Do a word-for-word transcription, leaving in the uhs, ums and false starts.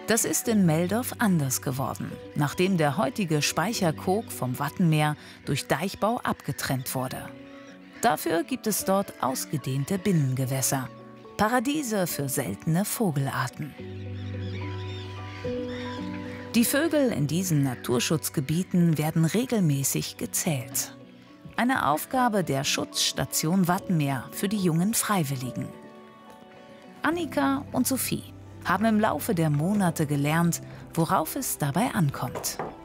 Das ist in Meldorf anders geworden, nachdem der heutige Speicherkog vom Wattenmeer durch Deichbau abgetrennt wurde. Dafür gibt es dort ausgedehnte Binnengewässer, Paradiese für seltene Vogelarten. Die Vögel in diesen Naturschutzgebieten werden regelmäßig gezählt. Eine Aufgabe der Schutzstation Wattenmeer für die jungen Freiwilligen. Annika und Sophie haben im Laufe der Monate gelernt, worauf es dabei ankommt.